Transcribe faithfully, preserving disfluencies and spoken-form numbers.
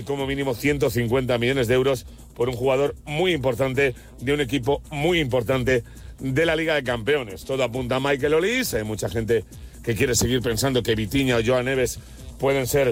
como mínimo ciento cincuenta millones de euros por un jugador muy importante de un equipo muy importante de la Liga de Campeones. Todo apunta a Michael Olise. Hay mucha gente que quiere seguir pensando que Vitinha o Joao Neves pueden ser